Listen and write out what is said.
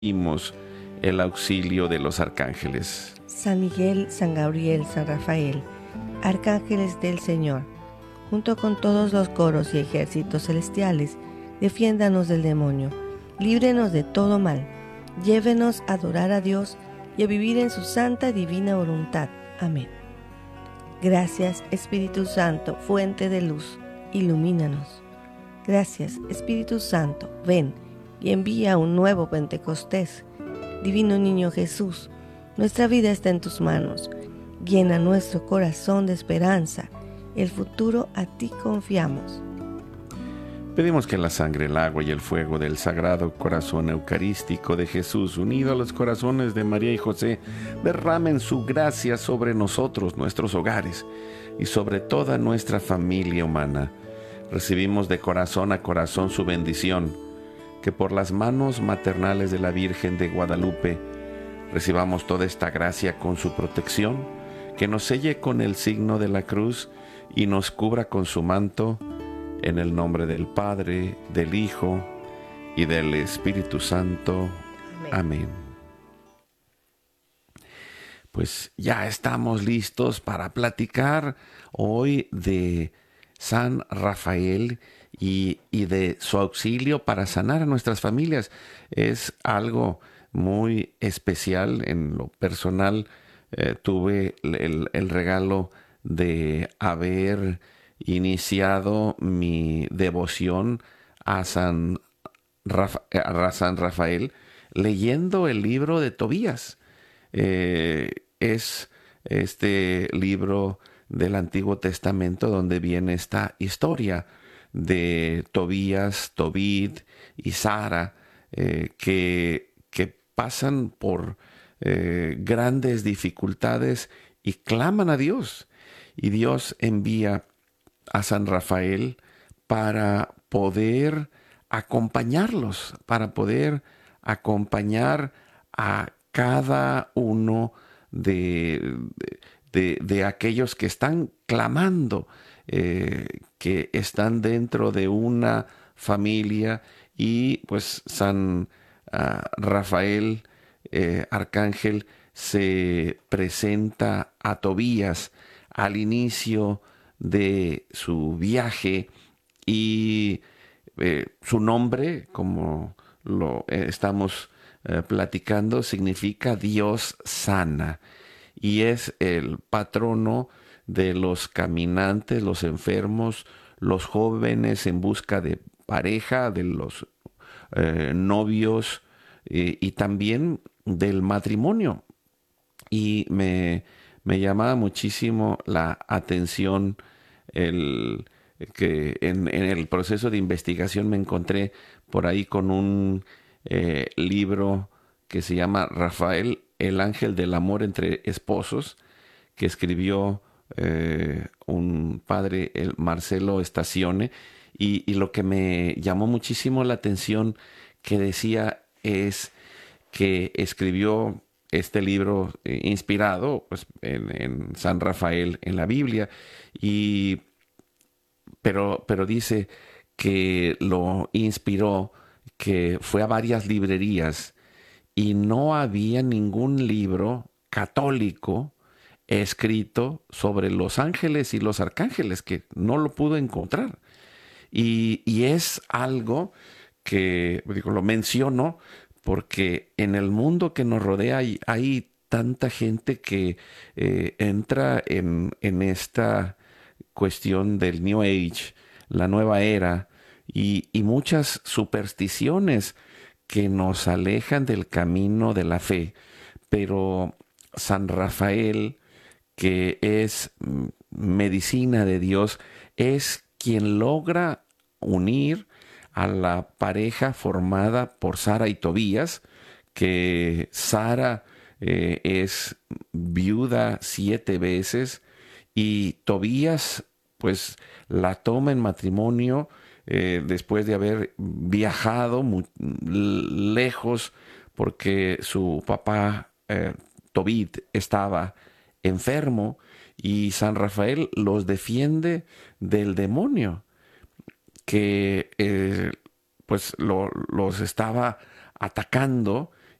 Pedimos el auxilio de los arcángeles. San Miguel, San Gabriel, San Rafael, arcángeles del Señor, junto con todos los coros y ejércitos celestiales, defiéndanos del demonio, líbrenos de todo mal, llévenos a adorar a Dios y a vivir en su santa y divina voluntad. Amén. Gracias, Espíritu Santo, fuente de luz, ilumínanos. Gracias, Espíritu Santo, ven y envía un nuevo Pentecostés. Divino Niño Jesús, nuestra vida está en tus manos. Llena nuestro corazón de esperanza. El futuro a ti confiamos. Pedimos que la sangre, el agua y el fuego del Sagrado Corazón Eucarístico de Jesús, unido a los corazones de María y José, derramen su gracia sobre nosotros, nuestros hogares y sobre toda nuestra familia humana. Recibimos de corazón a corazón su bendición. Que por las manos maternales de la Virgen de Guadalupe recibamos toda esta gracia con su protección, que nos selle con el signo de la cruz y nos cubra con su manto, en el nombre del Padre, del Hijo y del Espíritu Santo. Amén. Pues ya estamos listos para platicar hoy de San Rafael y de su auxilio para sanar a nuestras familias. Es algo muy especial. En lo personal, tuve el regalo de haber iniciado mi devoción a San Rafael leyendo el libro de Tobías. Es este libro del Antiguo Testamento donde viene esta historia de Tobías, Tobit y Sara, que pasan por grandes dificultades y claman a Dios. Y Dios envía a San Rafael para poder acompañarlos, para poder acompañar a cada uno de aquellos que están clamando, que están dentro de una familia. Y pues San Rafael, arcángel, se presenta a Tobías al inicio de su viaje y su nombre, como lo estamos platicando, significa Dios sana, y es el patrono de los caminantes, los enfermos, los jóvenes en busca de pareja, de los novios y también del matrimonio. Y me llamaba muchísimo la atención que en el proceso de investigación me encontré por ahí con un libro que se llama Rafael, el ángel del amor entre esposos, que escribió un padre, el Marcelo Stazione, y lo que me llamó muchísimo la atención que decía es que escribió este libro inspirado pues, en San Rafael, en la Biblia, pero dice que lo inspiró, que fue a varias librerías y no había ningún libro católico escrito sobre los ángeles y los arcángeles, que no lo pudo encontrar. Y es algo que, digo, lo menciono porque en el mundo que nos rodea hay tanta gente que entra en esta cuestión del New Age, la nueva era, y muchas supersticiones que nos alejan del camino de la fe. Pero San Rafael, que es medicina de Dios, es quien logra unir a la pareja formada por Sara y Tobías, que Sara es viuda 7 veces y Tobías pues la toma en matrimonio después de haber viajado muy lejos porque su papá Tobit estaba enfermo, y San Rafael los defiende del demonio que pues los estaba atacando,